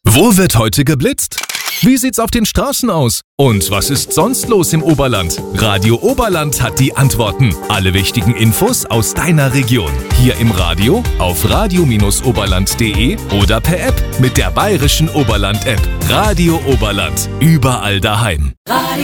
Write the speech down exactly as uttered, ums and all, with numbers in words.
Wo wird heute geblitzt? Wie sieht's auf den Straßen aus? Und was ist sonst los im Oberland? Radio Oberland hat die Antworten. Alle wichtigen Infos aus deiner Region. Hier im Radio, auf radio oberland punkt de oder per App mit der bayerischen Oberland-App. Radio Oberland. Überall daheim.